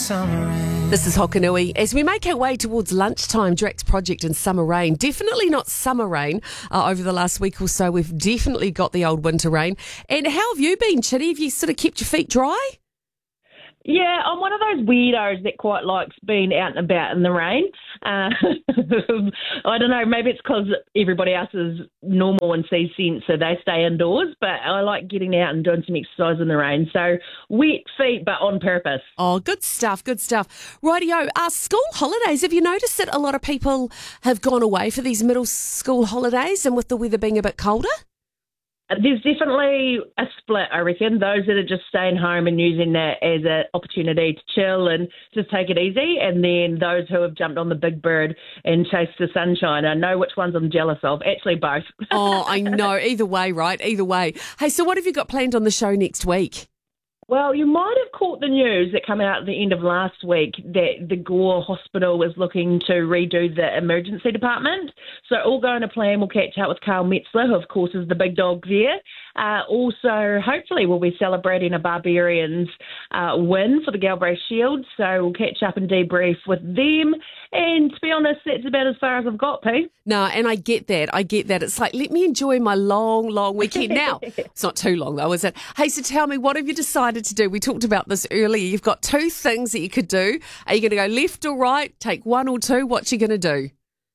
summer rain. This is Hokanui. As we make our way towards lunchtime, Drax Project and summer rain. Definitely not summer rain over the last week or so. We've definitely got the old winter rain. And how have you been, Chitty? Have you sort of kept your feet dry? Yeah, I'm one of those weirdos that quite likes being out and about in the rain. I don't know, maybe it's because everybody else is normal and sees sense, so they stay indoors, but I like getting out and doing some exercise in the rain. So wet feet, but on purpose. Oh, good stuff, good stuff. Rightio, school holidays, have you noticed that a lot of people have gone away for these middle school holidays and with the weather being a bit colder? There's definitely a split, I reckon. Those that are just staying home and using that as an opportunity to chill and just take it easy, and then those who have jumped on the big bird and chased the sunshine. I know which ones I'm jealous of. Actually, both. Oh, I know. Either way, right? Either way. Hey, so what have you got planned on the show next week? Well, you might have caught the news that came out at the end of last week that the Gore Hospital is looking to redo the emergency department. So all going to plan, we'll catch up with Carl Metzler, who of course is the big dog there. Also, hopefully we'll be celebrating a Barbarians win for the Galbraith Shield. So we'll catch up and debrief with them. And to be honest, that's about as far as I've got, Pete. No, and I get that. It's like, let me enjoy my long, long weekend now. It's not too long though, is it? Hey, so tell me, what have you decided to do? We talked about this earlier. You've got two things that you could do. Are you going to go left or right? Take one or two? What you going to do?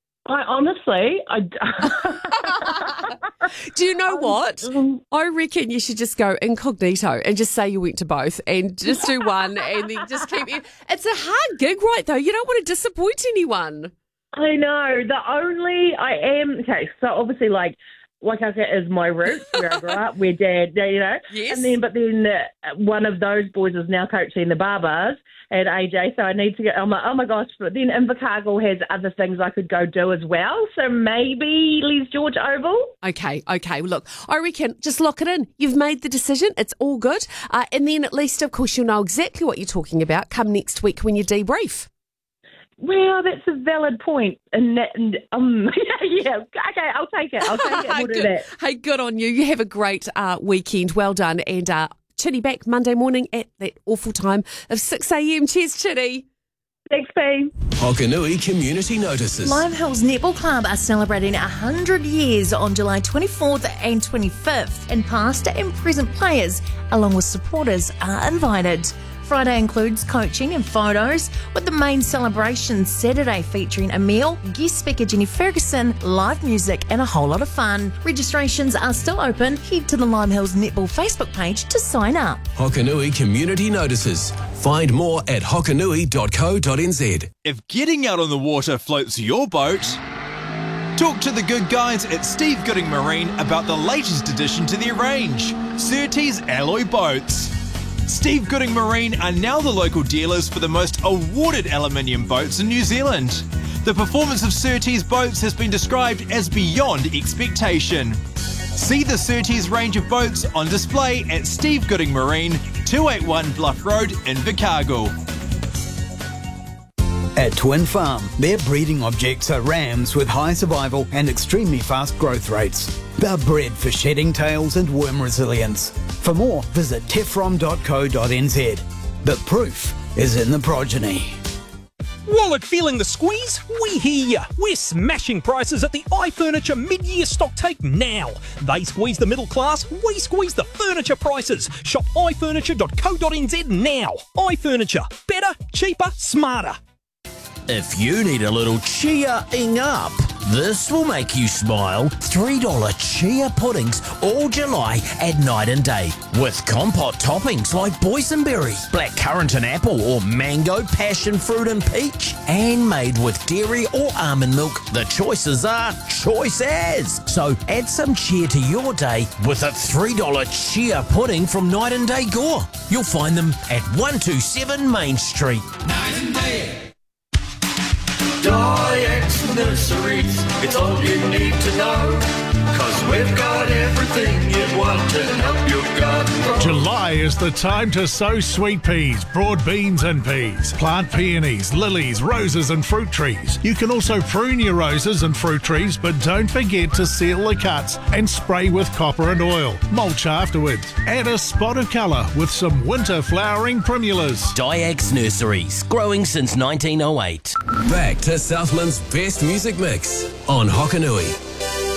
Do you know what? I reckon you should just go incognito and just say you went to both and just do one and then just keep it. It's a hard gig, right, though? You don't want to disappoint anyone. I know. Okay, so obviously Waikato is my roots, where I grew up, where Dad, Yes. But then one of those boys is now coaching the Barbars at AJ, so I need to get, I'm like, oh my gosh, but then Invercargill has other things I could go do as well, so maybe Les George Oval. Okay, look, I reckon just lock it in. You've made the decision, it's all good, and then at least, of course, you'll know exactly what you're talking about come next week when you debrief. Well, that's a valid point. Yeah, okay, I'll take it. We'll do that. Hey, good on you. You have a great weekend. Well done. And Chitty back Monday morning at that awful time of 6 a.m. Cheers, Chitty. Thanks, P. Hokanui Community Notices. Lime Hills Netball Club are celebrating 100 years on July 24th and 25th, and past and present players, along with supporters, are invited. Friday includes coaching and photos, with the main celebration Saturday featuring a meal, guest speaker Jenny Ferguson, live music and a whole lot of fun. Registrations are still open. Head to the Lime Hills Netball Facebook page to sign up. Hokanui Community Notices. Find more at hokanui.co.nz. If getting out on the water floats your boat, talk to the good guys at Steve Gooding Marine about the latest addition to their range, Surtees Alloy Boats. Steve Gooding Marine are now the local dealers for the most awarded aluminium boats in New Zealand. The performance of Surtees boats has been described as beyond expectation. See the Surtees range of boats on display at Steve Gooding Marine, 281 Bluff Road in Invercargill. At Twin Farm, their breeding objects are rams with high survival and extremely fast growth rates. They're bred for shedding tails and worm resilience. For more, visit tefrom.co.nz. The proof is in the progeny. Wallet feeling the squeeze? We hear ya. We're smashing prices at the iFurniture mid-year stock take now. They squeeze the middle class, we squeeze the furniture prices. Shop ifurniture.co.nz now. iFurniture. Better, cheaper, smarter. If you need a little chia-ing up, this will make you smile. $3 chia puddings all July at Night and Day. With compote toppings like boysenberry, blackcurrant and apple, or mango, passion fruit and peach. And made with dairy or almond milk. The choices are choice as. So add some chia to your day with a $3 chia pudding from Night and Day Gore. You'll find them at 127 Main Street. Night and day. Diex Nurseries, it's all you need to know. 'cause we've got everything you'd want to help your garden grow. July is the time to sow sweet peas, broad beans and peas. Plant peonies, lilies, roses and fruit trees. You can also prune your roses and fruit trees, but don't forget to seal the cuts and spray with copper and oil. Mulch afterwards. Add a spot of colour with some winter flowering primulas. Diax Nurseries, growing since 1908. Back to Southland's best music mix on Hokanui.